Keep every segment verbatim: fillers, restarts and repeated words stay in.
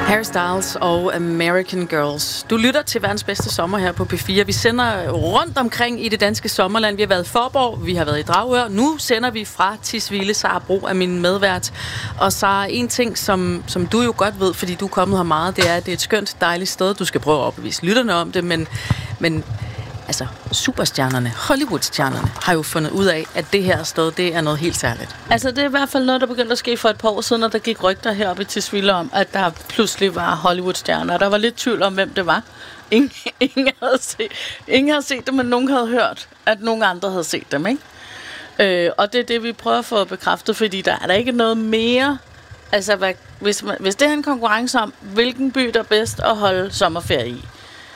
Harry Styles og American Girls. Du lytter til verdens bedste sommer her på P fire. Vi sender rundt omkring i det danske sommerland. Vi har været i Faaborg, vi har været i Dragør. Nu sender vi fra Tisvilde. Sara Bro er min medvært. Og så en ting, som, som du jo godt ved, fordi du er kommet her meget, det er, at det er et skønt, dejligt sted. Du skal prøve at opbevise lytterne om det, men... men altså, superstjernerne, Hollywood-stjernerne, har jo fundet ud af, at det her sted, det er noget helt særligt. Altså, det er i hvert fald noget, der begyndte at ske for et par år siden, når der gik rygter heroppe i Tisvilde om, at der pludselig var Hollywood-stjerner. Der var lidt tvivl om, hvem det var. Ingen, ingen, havde, set, ingen havde set dem, men nogen havde hørt, at nogen andre havde set dem, ikke? Øh, og det er det, vi prøver at få bekræftet, fordi der er der ikke noget mere... Altså, hvad, hvis, man, hvis det er en konkurrence om, hvilken by der er bedst at holde sommerferie i,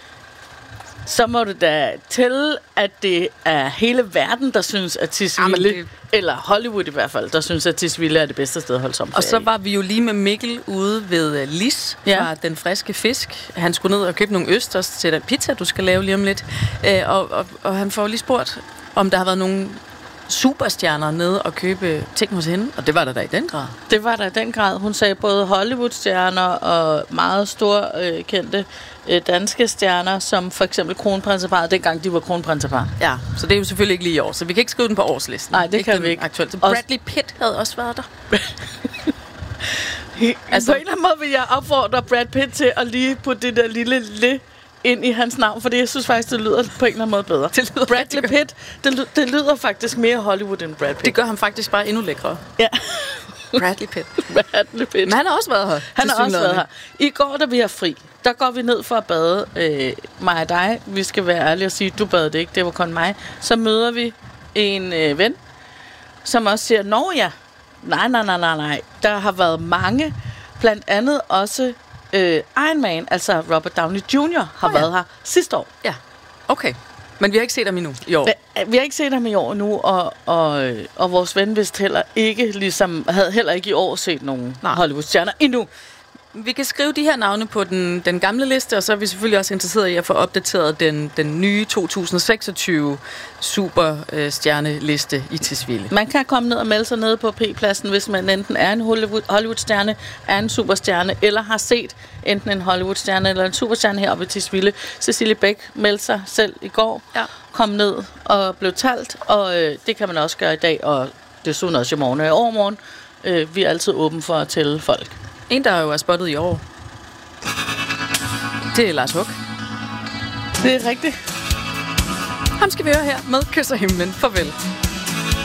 så må det da til, at det er hele verden, der synes, at Tisvilde, ja, det... eller Hollywood i hvert fald, der synes, at Tisvilde er det bedste sted at holde sommerferie. Og så var vi jo lige med Mikkel ude ved Lis fra ja. Den Friske Fisk. Han skulle ned og købe nogle østers til den pizza, du skal lave lige om lidt. Øh, og, og, og han får lige spurgt, om der har været nogle superstjerner nede og købe ting hos hende, og det var der da i den grad. Det var der i den grad. Hun sagde både Hollywood-stjerner og meget store øh, kendte øh, danske stjerner, som for eksempel kronprinseparret, dengang de var kronprinsepar. Ja, så det er jo selvfølgelig ikke lige i år, så vi kan ikke skrive den på årslisten. Nej, det ikke kan vi ikke. Aktuelt. Så Bradley Pitt havde også været der. Altså, på en eller anden måde vil jeg opfordre Brad Pitt til at lige putte det der lille le ind i hans navn, fordi jeg synes faktisk, det lyder på en eller anden måde bedre. Det lyder Bradley Pitt, det, ly- det lyder faktisk mere Hollywood end Brad Pitt. Det gør ham faktisk bare endnu lækre. Ja. Bradley Pitt. Bradley Pitt. Men han har også været her. Han har også været her. I går, da vi har fri, der går vi ned for at bade, øh, mig og dig. Vi skal være ærlige og sige, du badede ikke, det var kun mig. Så møder vi en øh, ven, som også siger, nå ja, nej, nej, nej, nej, nej. Der har været mange, blandt andet også øh, Iron Man, altså Robert Downey junior har oh, ja. været her sidste år. Ja, okay. Men vi har ikke set ham endnu i år. Vi har ikke set ham i år nu, og, og, og vores ven vidste heller ikke, ligesom, havde heller ikke i år set nogen Hollywood-stjerner endnu. Vi kan skrive de her navne på den, den gamle liste, og så er vi selvfølgelig også interesseret i at få opdateret den, den nye to tusind seksogtyve superstjerneliste i Tisvilde. Man kan komme ned og melde sig nede på P-pladsen, hvis man enten er en Hollywood-stjerne, er en superstjerne, eller har set enten en Hollywood-stjerne eller en superstjerne heroppe i Tisvilde. Cecilie Bæk meldte sig selv i går, ja. kom ned og blev talt, og øh, det kan man også gøre i dag, og desuden også i morgen og i overmorgen. Øh, vi er altid åbne for at tælle folk. En, der jo er spottet i år, det er Lars Huck. Det er rigtigt. Ham skal vi høre her med Kysser Himlen. Farvel.